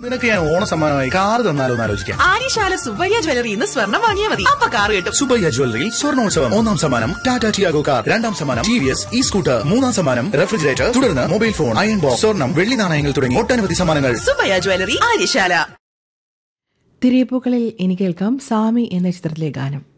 നിനക്ക് ഞാൻ ഓണ സമ്മാനമായി കാർ തന്നാലോ എന്ന് ആലോചിക്കാം. ആര്യശാല സുബ്ബയ്യ ജ്വല്ലറിയിൽ നിന്ന് സ്വർണം വാങ്ങിയാൽ മതി, അപ്പൊ കാർ കിട്ടും. സുബ്ബയ്യ ജ്വല്ലറിയിൽ സ്വർണോത്സവം. 1ാം സമ്മാനം ടാറ്റ ടിയാഗോ കാർ, 2ാം സമ്മാനം TVS സ്കൂട്ടർ, 3ാം സമ്മാനം റെഫ്രിജറേറ്റർ, തുടർന്ന് മൊബൈൽ ഫോൺ, അയൺ ബോക്സ്, സ്വർണം, വെള്ളി നാണയങ്ങൾ തുടങ്ങി ഒട്ടനവധി സമ്മാനങ്ങൾ. സുബ്ബയ്യ ജ്വല്ലറി, ആര്യശാല. തിരയപ്പൂക്കളിൽ ഇനി കേൾക്കാം സാമി എന്ന ചിത്രത്തിലെ ഗാനം.